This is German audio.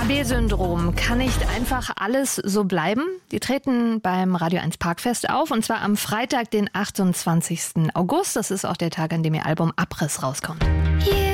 B-Syndrom kann nicht einfach alles so bleiben. Die treten beim Radio 1 Parkfest auf, und zwar am Freitag, den 28. August. Das ist auch der Tag, an dem ihr Album Abriss rauskommt.